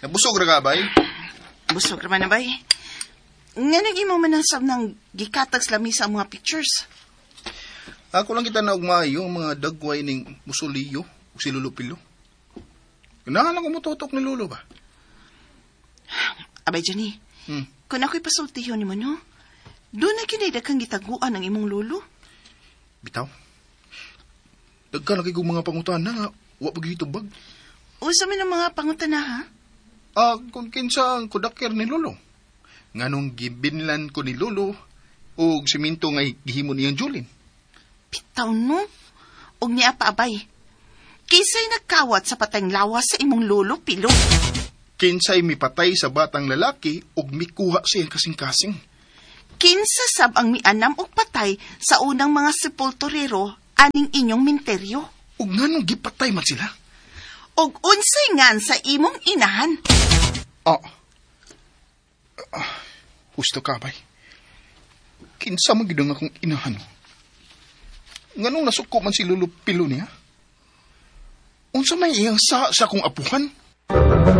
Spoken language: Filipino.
Nabusog ra ka, bay? Busog raman na bay. Nga nag-imo manasab ng gikatag sa lamisa ang mga pictures. Ako lang kita na ugmayo ang mga dagway ning Musuliyo o si Lolo Pilo. Ganahan ako mututok ni Lolo ba? Abay, Johnny, kung ako'y pasultiyo ni mo, no? Doon na kinaidag kang gitaguan ng imong lolo. Bitaw. Dagka lagi kong mga pangutana nga, wa pag-hitubag. Usa man ang mga pangutana, ha? Kung kinsa ang kudakir ni Lolo. Nganong gibinlan ko ni Lolo o siminto nga gihimo niyang Julin. Bitaw, no? Og niya pa, abay. Kisa'y nagkawat sa patayng lawas sa imong lolo, Pilo. Kinsay mipatay sa batang lalaki ug mikuha siyang kasing-kasing. Kinsa sab ang mianam og patay sa unang mga sepulturero aning inyong minteryo. Ug nganong gipatay man sila? Og unsay ngan sa imong inahan. Gusto ka, bay? Kinsa man gid ang akong inahan? Nganong nasuko man si Lolo Pilo niya? Unsa may iyang sa akong apuhan?